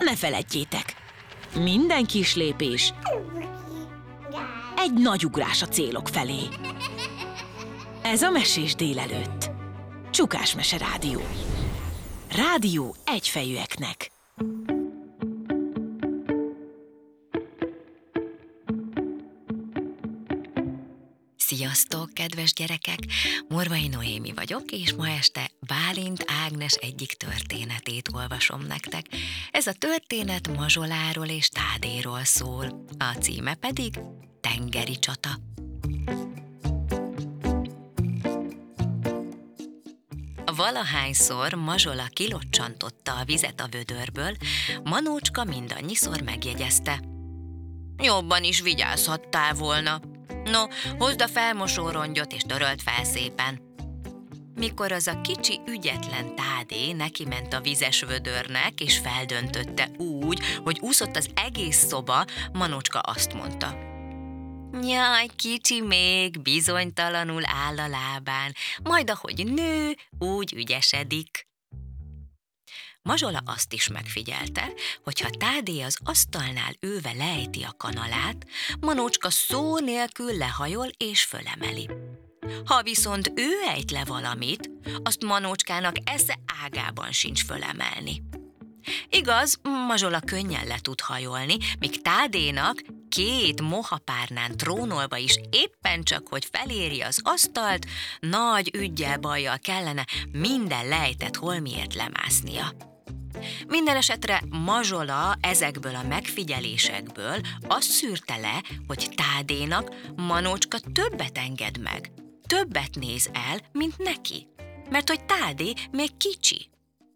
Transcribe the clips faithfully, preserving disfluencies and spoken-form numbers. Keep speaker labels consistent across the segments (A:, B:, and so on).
A: ne feledjétek, minden kis lépés egy nagy ugrás a célok felé. Ez a Mesés délelőtt. Csukás Mese Rádió. Rádió egyfejűeknek.
B: Sziasztok, kedves gyerekek! Morvai Noémi vagyok, és ma este Bálint Ágnes egyik történetét olvasom nektek. Ez a történet Mazsoláról és Tádéról szól, a címe pedig Tengeri csata. Valahányszor Mazsola kilocsantotta a vizet a vödörből, Manócska mindannyiszor megjegyezte. Jobban is vigyázhattál volna. No, hozd a felmosórongyot és töröld fel szépen. Mikor az a kicsi ügyetlen Tádé nekiment a vizes vödörnek, és feldöntötte úgy, hogy úszott az egész szoba, Manócska azt mondta. Jaj, kicsi még, bizonytalanul áll a lábán, majd ahogy nő, úgy ügyesedik. Mazsola azt is megfigyelte, hogy ha Tádé az asztalnál ülve lejti a kanalát, Manócska szó nélkül lehajol és fölemeli. Ha viszont ő ejt le valamit, azt Manócskának esze ágában sincs fölemelni. Igaz, Mazsola könnyen le tud hajolni, míg Tádénak két mohapárnán trónolva is éppen csak, hogy feléri az asztalt, nagy üggyel bajjal kellene minden lejtett holmiért lemásznia. Minden esetre Mazsola ezekből a megfigyelésekből azt szűrte le, hogy Tádénak Manócska többet enged meg, többet néz el, mint neki, mert hogy Tádé még kicsi.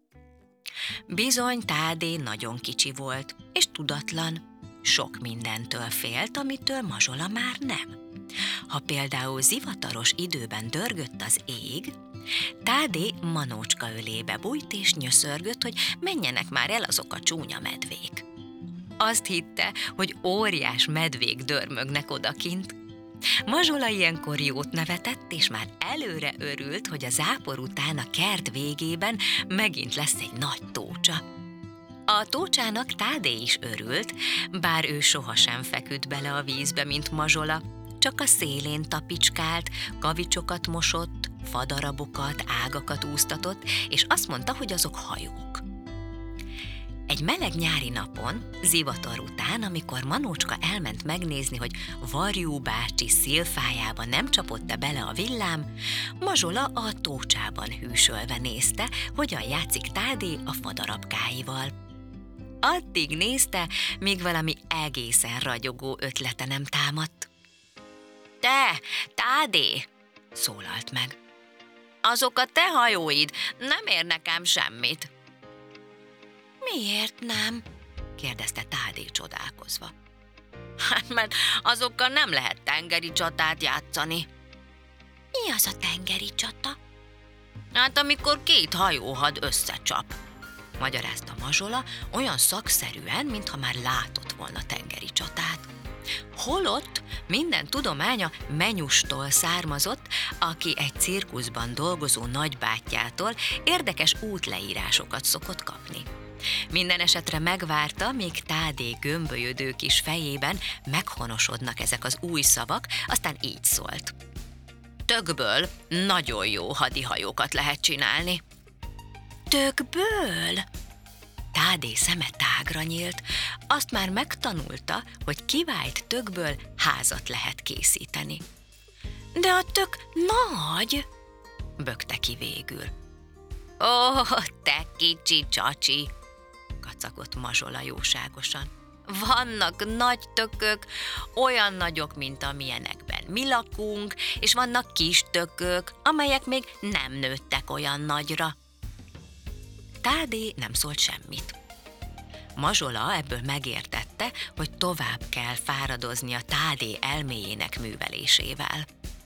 B: Bizony Tádé nagyon kicsi volt, és tudatlan. Sok mindentől félt, amitől Mazsola már nem. Ha például zivataros időben dörgött az ég, Tádé Manócska ölébe bújt és nyöszörgött, hogy menjenek már el azok a csúnya medvék. Azt hitte, hogy óriás medvék dörmögnek odakint. Mazsola ilyenkor jót nevetett, és már előre örült, hogy a zápor után a kert végében megint lesz egy nagy tócsa. A tócsának Tádé is örült, bár ő sohasem feküdt bele a vízbe, mint Mazsola, csak a szélén tapicskált, kavicsokat mosott, fadarabokat, ágakat úsztatott, és azt mondta, hogy azok hajók. Egy meleg nyári napon, zivatar után, amikor Manócska elment megnézni, hogy Varjú bácsi szilfájába nem csapott-e bele a villám, Mazsola a tócsában hűsölve nézte, hogyan játszik Tádé a fadarabkáival. Addig nézte, míg valami egészen ragyogó ötlete nem támadt. Te, Tádé, szólalt meg. Azok a te hajóid nem érnek ám semmit. Miért nem? kérdezte Tádé csodálkozva. Hát, mert azokkal nem lehet tengeri csatát játszani. Mi az a tengeri csata? Hát, amikor két hajóhad összecsap, magyarázta Mazsola olyan szakszerűen, mintha már látott volna tengeri csatát. Holott minden tudománya Menyustól származott, aki egy cirkuszban dolgozó nagybátyjától érdekes útleírásokat szokott kapni. Minden esetre megvárta, míg Tádé gömbölyödő kis fejében meghonosodnak ezek az új szavak, aztán így szólt. Tökből nagyon jó hadihajókat lehet csinálni. Tökből? Tádé szeme tágra nyílt, azt már megtanulta, hogy kivált tökből házat lehet készíteni. De a tök nagy, bökte ki végül. Ó, te kicsi csacsi, kacagott Mazsola jóságosan. Vannak nagy tökök, olyan nagyok, mint amilyenekben mi lakunk, és vannak kis tökök, amelyek még nem nőttek olyan nagyra. Tádé nem szólt semmit. Mazsola ebből megértette, hogy tovább kell fáradozni a Tádé elméjének művelésével.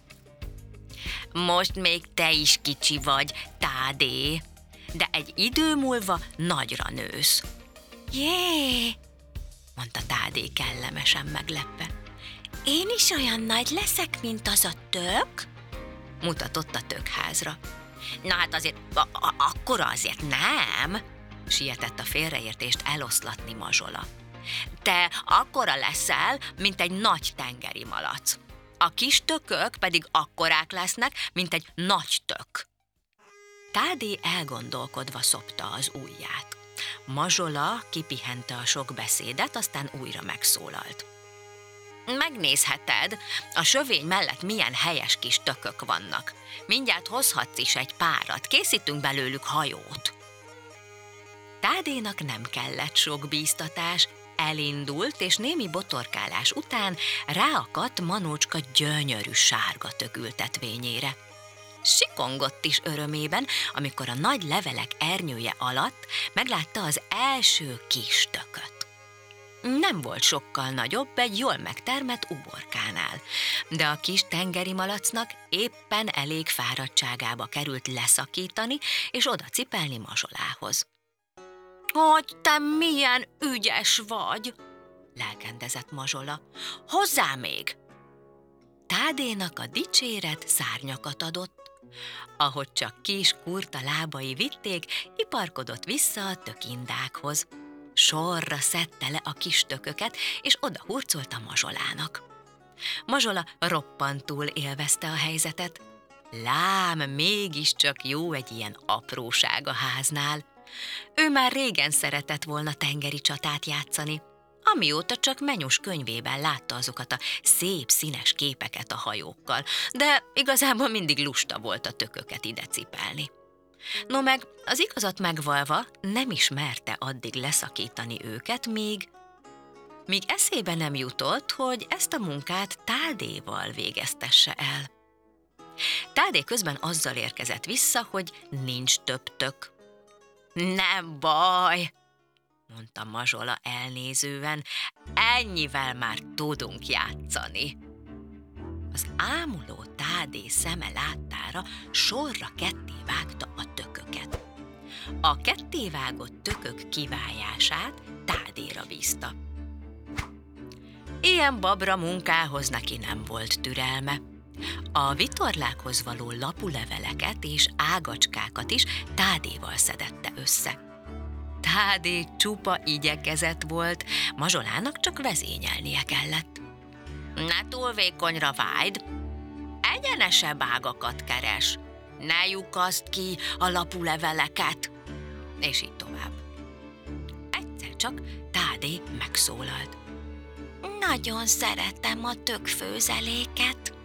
B: Most még te is kicsi vagy, Tádé, de egy idő múlva nagyra nősz. Jé, mondta Tádé kellemesen meglepve. Én is olyan nagy leszek, mint az a tök? Mutatott a tökházra. Na hát azért, a- a- akkora azért nem, sietett a félreértést eloszlatni Mazsola. Te akkora leszel, mint egy nagy tengeri malac. A kis tökök pedig akkorák lesznek, mint egy nagy tök. Tádé elgondolkodva szopta az ujját. Mazsola kipihente a sok beszédet, aztán újra megszólalt. Megnézheted, a sövény mellett milyen helyes kis tökök vannak. Mindjárt hozhatsz is egy párat, készítünk belőlük hajót. Tádénak nem kellett sok bíztatás, elindult, és némi botorkálás után ráakadt Manócska gyönyörű sárga tökültetvényére. Sikongott is örömében, amikor a nagy levelek ernyője alatt meglátta az első kis tököt. Nem volt sokkal nagyobb egy jól megtermett uborkánál, de a kis tengeri malacnak éppen elég fáradtságába került leszakítani és oda cipelni Mazsolához. Hogy te milyen ügyes vagy, lelkendezett Mazsola. Hozzá még! Tádénak a dicséret szárnyakat adott. Ahogy csak kis kurta lábai vitték, iparkodott vissza a tökindákhoz. Sorra szedte le a kis tököket, és oda hurcolta Mazsolának. Mazsola roppantul élvezte a helyzetet. Lám, mégiscsak jó egy ilyen apróság a háznál. Ő már régen szeretett volna tengeri csatát játszani, amióta csak Menyus könyvében látta azokat a szép színes képeket a hajókkal, de igazából mindig lusta volt a tököket ide cipelni. No meg az igazat megvalva nem ismerte addig leszakítani őket, míg, míg eszébe nem jutott, hogy ezt a munkát Tádéval végeztesse el. Tádé közben azzal érkezett vissza, hogy nincs több tök. Nem baj, mondta Mazsola elnézően, ennyivel már tudunk játszani. Az ámuló Tádé szeme láttára sorra kettévágta a tököket. A kettévágott tökök kivágását Tádéra bízta. Ilyen babra munkához neki nem volt türelme. A vitorlákhoz való lapuleveleket és ágacskákat is Tádéval szedette össze. Tádé csupa igyekezett volt, Mazsolának csak vezényelnie kellett. Ne túl vékonyra vájd, egyenesebb ágakat keres, ne lyukaszd ki a lapuleveleket, és így tovább. Egyszer csak Tádé megszólalt. Nagyon szeretem a tökfőzeléket.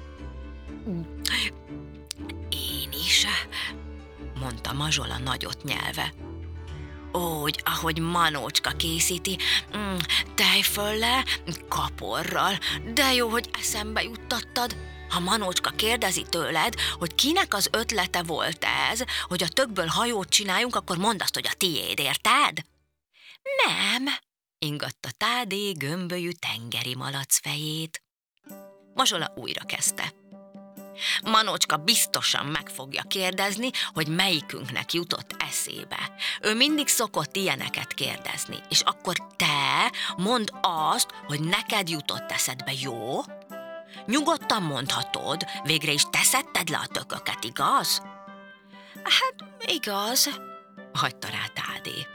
B: Én is, mondta Mazsola nagyot nyelve. Úgy, ahogy Manócska készíti, mm, tejföllel, kaporral, de jó, hogy eszembe juttattad. Ha Manócska kérdezi tőled, hogy kinek az ötlete volt ez, hogy a tökből hajót csináljunk, akkor mondd azt, hogy a tiéd, érted? Nem, ingatta Tádé gömbölyű tengeri malac fejét. Mazsola újra kezdte. Manócska biztosan meg fogja kérdezni, hogy melyikünknek jutott eszébe. Ő mindig szokott ilyeneket kérdezni, és akkor te mondd azt, hogy neked jutott eszedbe, jó? Nyugodtan mondhatod, végre is te szedted le a tököket, igaz? Hát igaz, hagyta rá Tádé.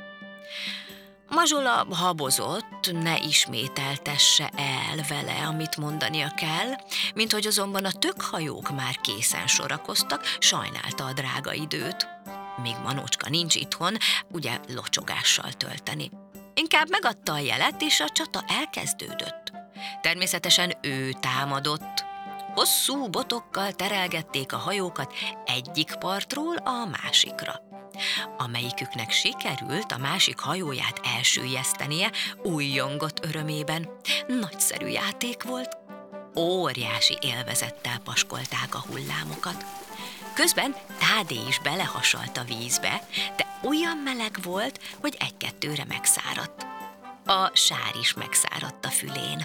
B: Mazsola habozott, ne ismételtesse el vele, amit mondania kell, mint hogy azonban a tökhajók már készen sorakoztak, sajnálta a drága időt. Míg Manócska nincs itthon, ugye locsogással tölteni. Inkább megadta a jelet, és a csata elkezdődött. Természetesen ő támadott. Hosszú botokkal terelgették a hajókat egyik partról a másikra. Amelyiküknek sikerült a másik hajóját elsüllyesztenie, újjongott örömében. Nagyszerű játék volt. Óriási élvezettel paskolták a hullámokat. Közben Tádé is belehasalt a vízbe, de olyan meleg volt, hogy egy-kettőre megszáradt. A sár is megszáradt a fülén.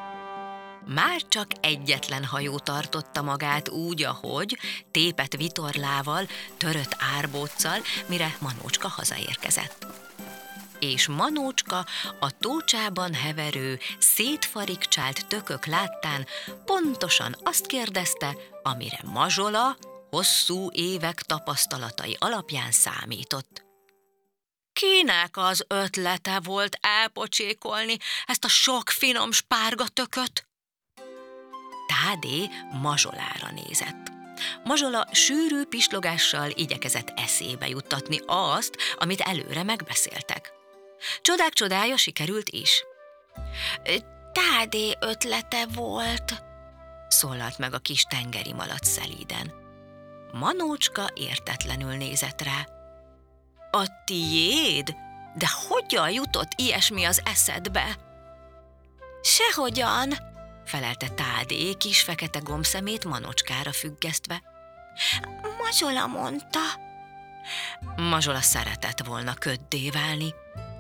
B: Már csak egyetlen hajó tartotta magát úgy, ahogy, tépett vitorlával, törött árbóccal, mire Manócska hazaérkezett. És Manócska a tócsában heverő, szétfarigcsált tökök láttán pontosan azt kérdezte, amire Mazsola hosszú évek tapasztalatai alapján számított. Ki Kinek az ötlete volt elpocsékolni ezt a sok finom spárgatököt? Tádé Mazsolára nézett. Mazsola sűrű pislogással igyekezett eszébe juttatni azt, amit előre megbeszéltek. Csodák csodája sikerült is. Tádé ötlete volt, szólalt meg a kis tengeri malac szelíden. Manócska értetlenül nézett rá. A tiéd? De hogyan jutott ilyesmi az eszedbe? Sehogyan, felelte Tádé kis fekete gombszemét Manócskára függesztve. Mazsola mondta. Mazsola szeretett volna köddé válni.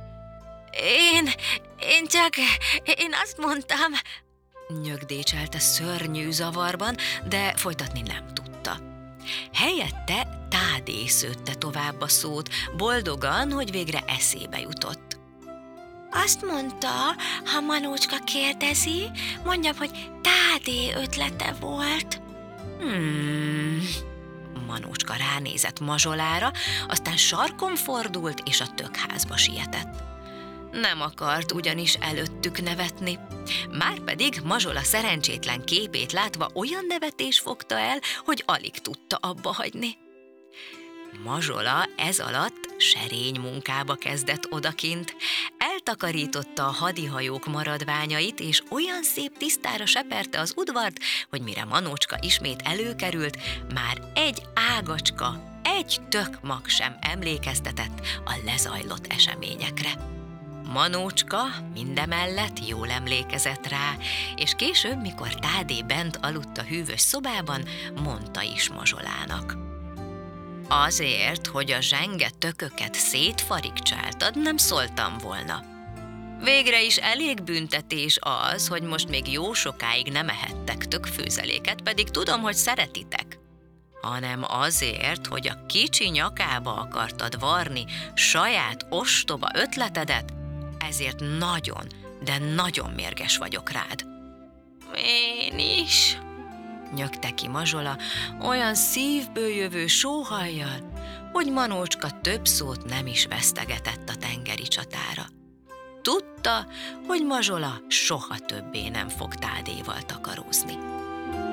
B: Én, én csak, én azt mondtam, nyögdécselte szörnyű zavarban, de folytatni nem tudta. Helyette Tádé szőtte tovább a szót, boldogan, hogy végre eszébe jutott. Azt mondta, ha Manócska kérdezi, mondjam, hogy Tádé ötlete volt. Hmm... Manócska ránézett Mazsolára, aztán sarkon fordult, és a tökházba sietett. Nem akart ugyanis előttük nevetni. Márpedig Mazsola szerencsétlen képét látva olyan nevetés fogta el, hogy alig tudta abba hagyni. Mazsola ez alatt serény munkába kezdett odakint, eltakarította a hadihajók maradványait, és olyan szép tisztára seperte az udvart, hogy mire Manócska ismét előkerült, már egy ágacska, egy tök mag sem emlékeztetett a lezajlott eseményekre. Manócska mindemellett jól emlékezett rá, és később, mikor Tádé bent aludt a hűvös szobában, mondta is Mazsolának. Azért, hogy a zsenge tököket szétfarigcsáltad, nem szóltam volna. Végre is elég büntetés az, hogy most még jó sokáig nem ehettek tökfőzeléket, pedig tudom, hogy szeretitek. Hanem azért, hogy a kicsi nyakába akartad varni saját ostoba ötletedet, ezért nagyon, de nagyon mérges vagyok rád. Én is, nyögte ki Mazsola olyan szívből jövő sóhajjal, hogy Manócska több szót nem is vesztegetett a tengeri csatára. Tudta, hogy Mazsola soha többé nem fog Tádéval takarózni.